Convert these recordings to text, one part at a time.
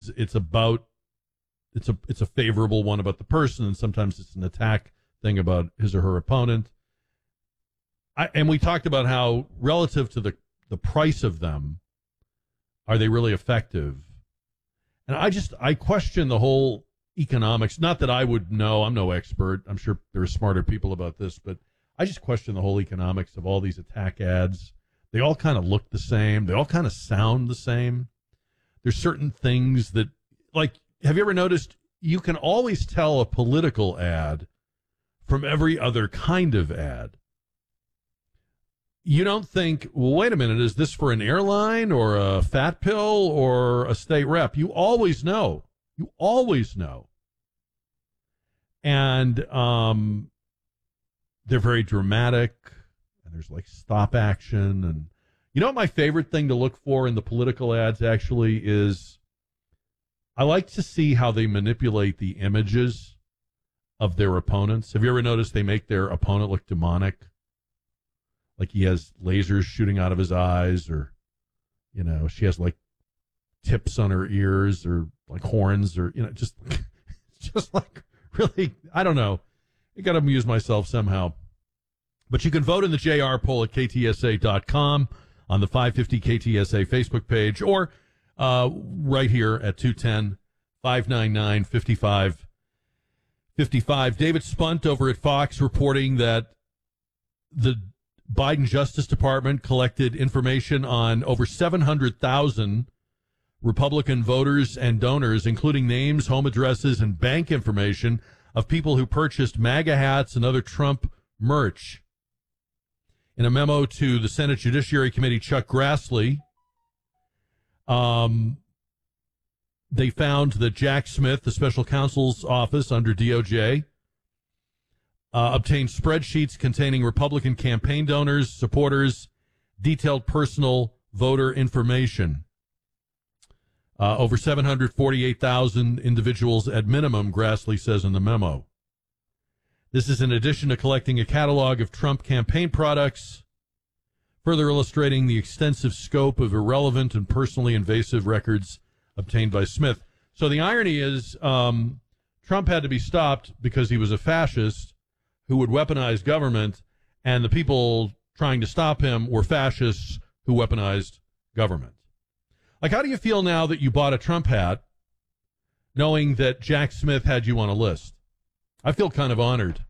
it's about it's a favorable one about the person, and sometimes it's an attack thing about his or her opponent. And we talked about how relative to the price of them, are they really effective? And I question the whole economics. Not that I would know. I'm no expert. I'm sure there are smarter people about this, but I just question the whole economics of all these attack ads. They all kind of look the same. They all kind of sound the same. There's certain things that, like, have you ever noticed you can always tell a political ad from every other kind of ad? You don't think, well, wait a minute, is this for an airline or a fat pill or a state rep? You always know. You always know. And they're very dramatic, and there's like stop action. And you know what my favorite thing to look for in the political ads actually is? I like to see how they manipulate the images of their opponents. Have you ever noticed they make their opponent look demonic? Like he has lasers shooting out of his eyes, or, you know, she has like tips on her ears or like horns, or, you know, just like really, I don't know. I got to amuse myself somehow. But you can vote in the JR poll at KTSA.com, on the 550 KTSA Facebook page, or right here at 210-599-5555. David Spunt over at Fox reporting that the Biden Justice Department collected information on over 700,000 Republican voters and donors, including names, home addresses, and bank information of people who purchased MAGA hats and other Trump merch. In a memo to the Senate Judiciary Committee, Chuck Grassley, they found that Jack Smith, the special counsel's office under DOJ, obtained spreadsheets containing Republican campaign donors, supporters, detailed personal voter information. Over 748,000 individuals at minimum, Grassley says in the memo. This is in addition to collecting a catalog of Trump campaign products, further illustrating the extensive scope of irrelevant and personally invasive records obtained by Smith. So the irony is Trump had to be stopped because he was a fascist who would weaponize government, and the people trying to stop him were fascists who weaponized government. Like, how do you feel now that you bought a Trump hat knowing that Jack Smith had you on a list? I feel kind of honored.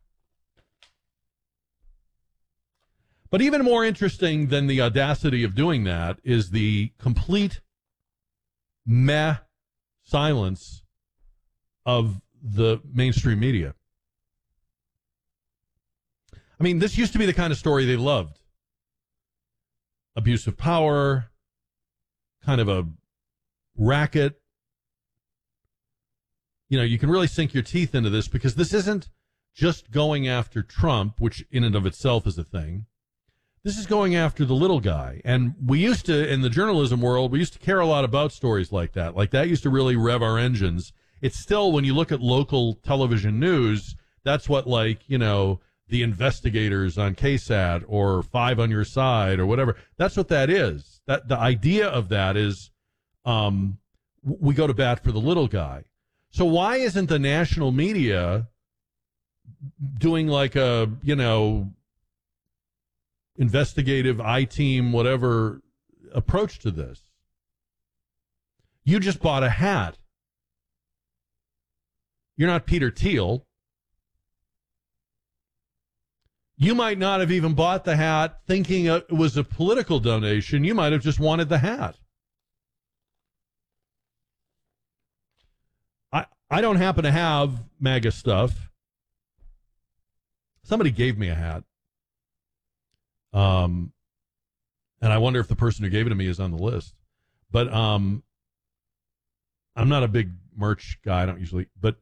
But even more interesting than the audacity of doing that is the complete meh silence of the mainstream media. I mean, this used to be the kind of story they loved. Abuse of power, kind of a racket. You know, you can really sink your teeth into this because this isn't just going after Trump, which in and of itself is a thing. This is going after the little guy. And we used to, in the journalism world, we used to care a lot about stories like that. Like, that used to really rev our engines. It's still, when you look at local television news, that's what, like, you know, the investigators on KSAT or Five on Your Side or whatever, that's what that is. That the idea of that is we go to bat for the little guy. So why isn't the national media doing like a, you know, investigative I-team, whatever approach to this? You just bought a hat. You're not Peter Thiel. You might not have even bought the hat thinking it was a political donation. You might have just wanted the hat. I don't happen to have MAGA stuff. Somebody gave me a hat. And I wonder if the person who gave it to me is on the list. But I'm not a big merch guy. I don't usually. But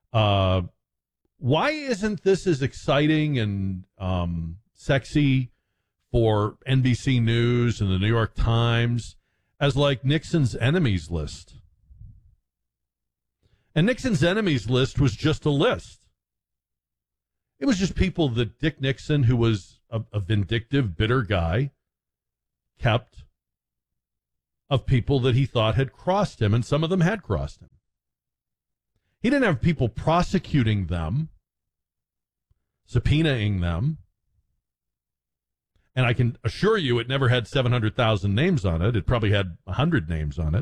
why isn't this as exciting and sexy for NBC News and the New York Times as like Nixon's enemies list? And Nixon's enemies list was just a list. It was just people that Dick Nixon, who was a vindictive, bitter guy, kept of people that he thought had crossed him, and some of them had crossed him. He didn't have people prosecuting them, subpoenaing them. And I can assure you it never had 700,000 names on it. It probably had 100 names on it.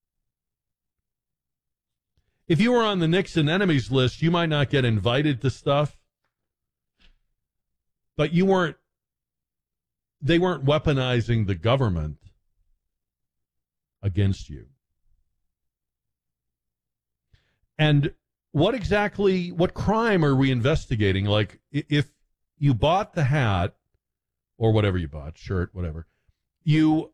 If you were on the Nixon enemies list, you might not get invited to stuff, but they weren't weaponizing the government against you. And what crime are we investigating? Like, if you bought the hat, or whatever you bought, shirt, whatever, you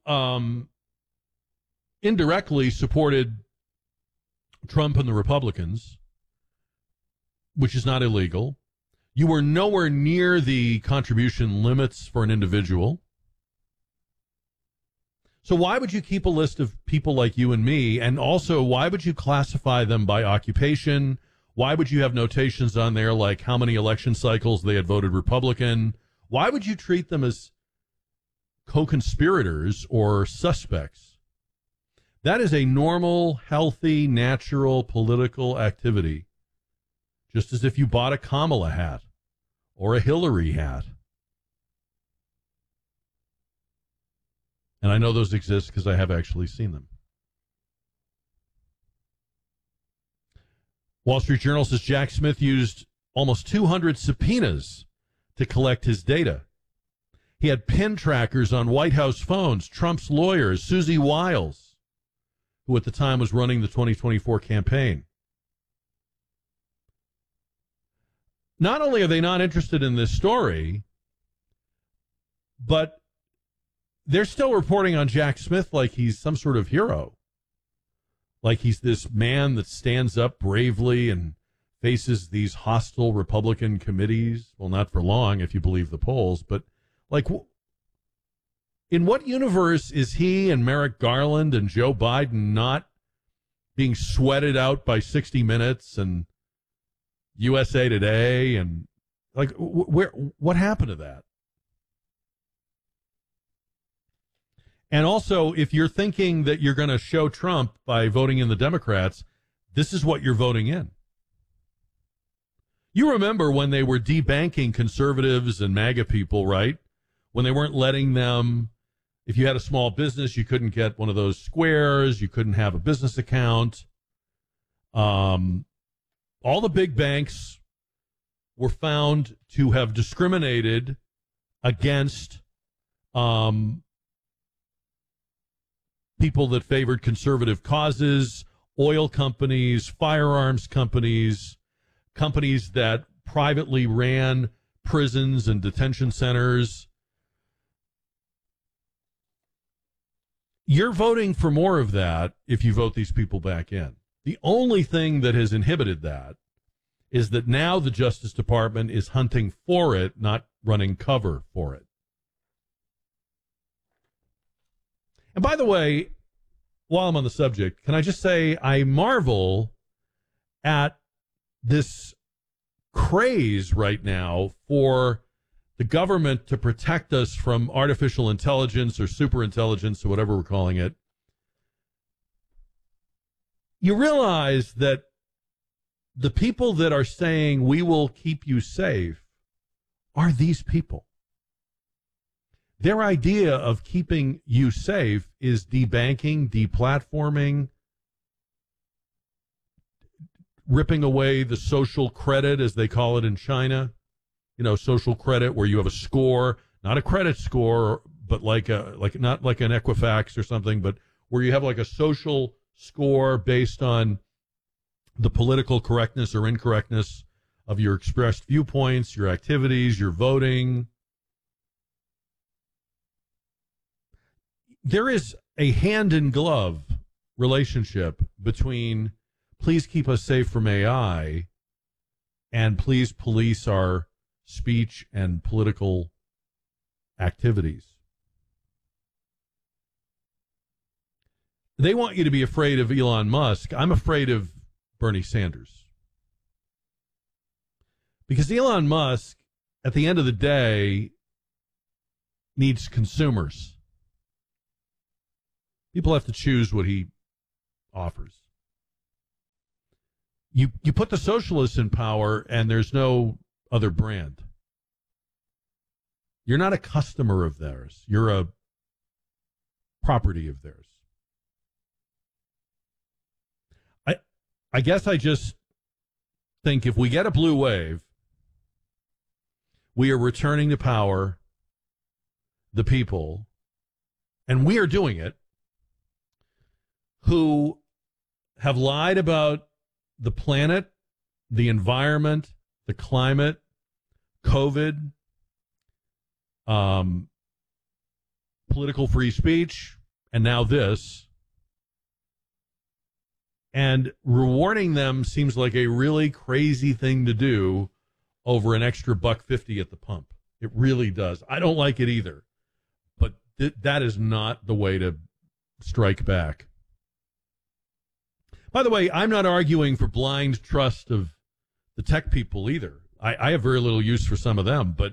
indirectly supported Trump and the Republicans, which is not illegal. You were nowhere near the contribution limits for an individual. So why would you keep a list of people like you and me? And also, why would you classify them by occupation? Why would you have notations on there like how many election cycles they had voted Republican? Why would you treat them as co-conspirators or suspects? That is a normal, healthy, natural political activity. Just as if you bought a Kamala hat or a Hillary hat. And I know those exist because I have actually seen them. Wall Street Journal says Jack Smith used almost 200 subpoenas to collect his data. He had pin trackers on White House phones, Trump's lawyers, Susie Wiles, who at the time was running the 2024 campaign. Not only are they not interested in this story, but they're still reporting on Jack Smith like he's some sort of hero. Like he's this man that stands up bravely and faces these hostile Republican committees. Well, not for long, if you believe the polls. But, like, in what universe is he and Merrick Garland and Joe Biden not being sweated out by 60 Minutes and USA Today? And, like, what happened to that? And also, if you're thinking that you're going to show Trump by voting in the Democrats, this is what you're voting in. You remember when they were debanking conservatives and MAGA people, right? When they weren't letting them, if you had a small business, you couldn't get one of those squares, you couldn't have a business account. All the big banks were found to have discriminated against people that favored conservative causes, oil companies, firearms companies, companies that privately ran prisons and detention centers. You're voting for more of that if you vote these people back in. The only thing that has inhibited that is that now the Justice Department is hunting for it, not running cover for it. And by the way, while I'm on the subject, can I just say I marvel at this craze right now for the government to protect us from artificial intelligence or superintelligence or whatever we're calling it. You realize that the people that are saying we will keep you safe are these people. Their idea of keeping you safe is debanking, deplatforming, ripping away the social credit, as they call it in China. You know, social credit where you have a score, not a credit score, but not like an Equifax or something, but where you have like a social score based on the political correctness or incorrectness of your expressed viewpoints, your activities, your voting. There is a hand-in-glove relationship between please keep us safe from AI and please police our speech and political activities. They want you to be afraid of Elon Musk. I'm afraid of Bernie Sanders. Because Elon Musk, at the end of the day, needs consumers. People have to choose what he offers. You put the socialists in power, and there's no other brand. You're not a customer of theirs. You're a property of theirs. I guess I just think if we get a blue wave, we are returning to power the people, and we are doing it, who have lied about the planet, the environment, the climate, COVID, political free speech, and now this. And rewarding them seems like a really crazy thing to do over an extra $1.50 at the pump. It really does. I don't like it either. But that is not the way to strike back. By the way, I'm not arguing for blind trust of the tech people either. I have very little use for some of them. But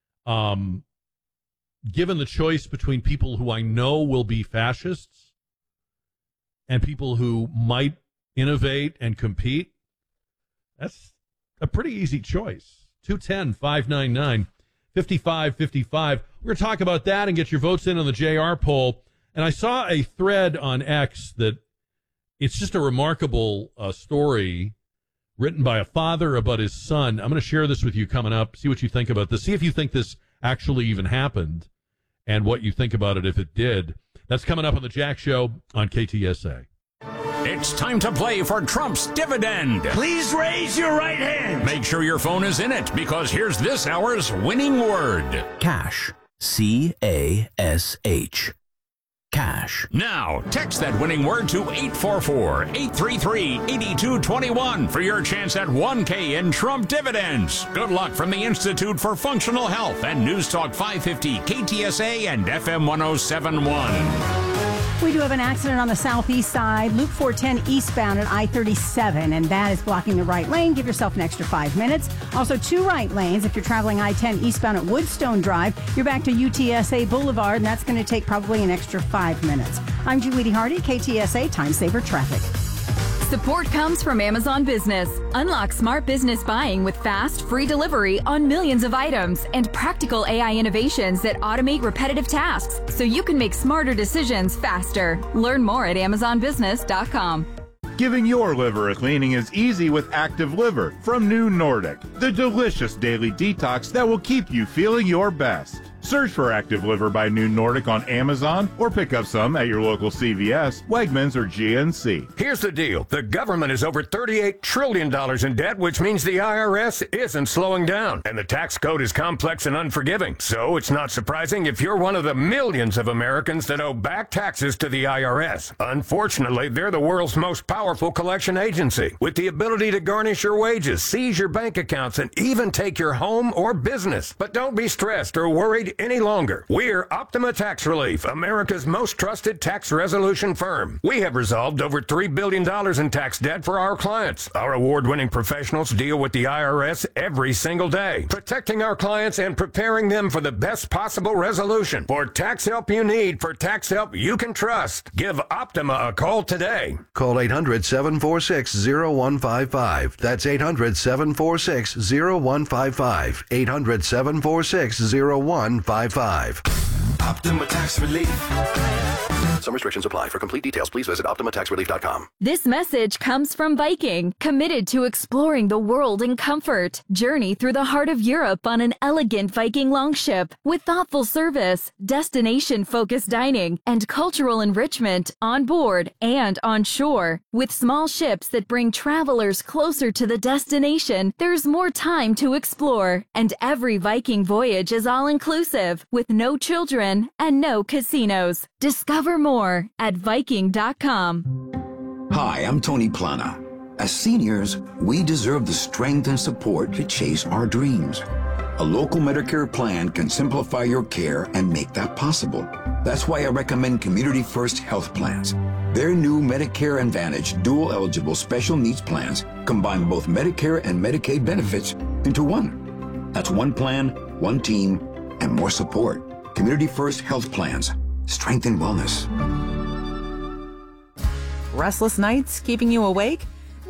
given the choice between people who I know will be fascists and people who might innovate and compete, that's a pretty easy choice. 210-599-5555. We're going to talk about that and get your votes in on the JR poll. And I saw a thread on X that it's just a remarkable story written by a father about his son. I'm going to share this with you coming up. See what you think about this. See if you think this actually even happened and what you think about it if it did. That's coming up on the Jack Show on KTSA. It's time to play for Trump's dividend. Please raise your right hand. Make sure your phone is in it, because here's this hour's winning word. Cash. C-A-S-H. Cash. Now, text that winning word to 844-833-8221 for your chance at $1K in Trump dividends. Good luck from the Institute for Functional Health and News Talk 550, KTSA and FM 1071. We do have an accident on the southeast side, Loop 410 eastbound at I-37, and that is blocking the right lane. Give yourself an extra 5 minutes. Also, 2 right lanes if you're traveling I-10 eastbound at Woodstone Drive. You're back to UTSA Boulevard, and that's going to take probably an extra 5 minutes. I'm Julie Hardy, KTSA Time Saver Traffic. Support comes from Amazon Business. Unlock smart business buying with fast, free delivery on millions of items and practical AI innovations that automate repetitive tasks so you can make smarter decisions faster. Learn more at AmazonBusiness.com. Giving your liver a cleaning is easy with Active Liver from New Nordic, the delicious daily detox that will keep you feeling your best. Search for Active Liver by New Nordic on Amazon or pick up some at your local CVS, Wegmans, or GNC. Here's the deal. The government is over $38 trillion in debt, which means the IRS isn't slowing down. And the tax code is complex and unforgiving. So it's not surprising if you're one of the millions of Americans that owe back taxes to the IRS. Unfortunately, they're the world's most powerful collection agency, with the ability to garnish your wages, seize your bank accounts, and even take your home or business. But don't be stressed or worried any longer. We're Optima Tax Relief, America's most trusted tax resolution firm. We have resolved over $3 billion in tax debt for our clients. Our award-winning professionals deal with the IRS every single day, protecting our clients and preparing them for the best possible resolution. For tax help you need, for tax help you can trust, give Optima a call today. Call 800-746-0155. That's 800-746-0155. 800-746-0155. Optima Tax Relief. Some restrictions apply. For complete details, please visit OptimaTaxRelief.com. This message comes from Viking, committed to exploring the world in comfort. Journey through the heart of Europe on an elegant Viking longship with thoughtful service, destination-focused dining, and cultural enrichment on board and on shore. With small ships that bring travelers closer to the destination, there's more time to explore. And every Viking voyage is all-inclusive, with no children and no casinos. Discover more at Viking.com. Hi, I'm Tony Plana. As seniors, we deserve the strength and support to chase our dreams. A local Medicare plan can simplify your care and make that possible. That's why I recommend Community First Health Plans. Their new Medicare Advantage dual-eligible special needs plans combine both Medicare and Medicaid benefits into one. That's one plan, one team, and more support. Community First Health Plans. Strength and wellness. restless nights keeping you awake?